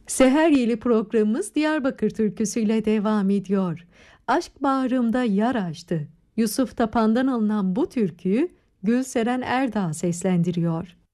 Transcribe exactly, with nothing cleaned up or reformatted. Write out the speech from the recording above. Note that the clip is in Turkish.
Seher Yeli programımız Diyarbakır türküsüyle devam ediyor. Aşk bağrımda yar açtı. Yusuf Tapan'dan alınan bu türküyü Gülseren Erdağ seslendiriyor.